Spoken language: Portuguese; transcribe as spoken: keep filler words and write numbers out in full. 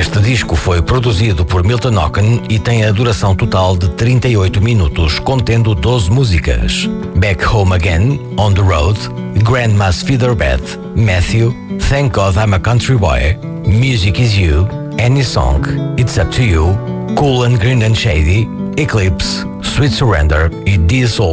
Este disco foi produzido por Milton Ocken e tem a duração total de trinta e oito minutos, contendo doze músicas. Back Home Again, On the Road, Grandma's Featherbed, Matthew, Thank God I'm a Country Boy, Music Is You, Any Song, It's Up to You, Cool and Green and Shady, Eclipse, Sweet Surrender e This Old